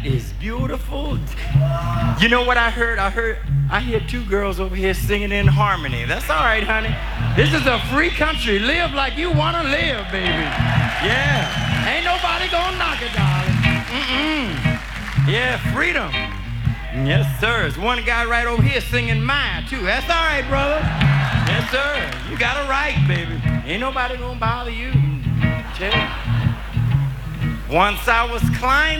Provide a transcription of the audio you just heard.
is beautiful. You know what I heard? I hear two girls over here singing in harmony. That's all right, honey. This is a free country. Live like you want to live, baby. Yeah. Ain't nobody gonna knock it, darling. Yeah, freedom. Yes, sir. There's one guy right over here singing mine, too. That's all right, brother. Yes, sir. You got a right, baby. Ain't nobody gonna bother you. Chill. Once I was climbing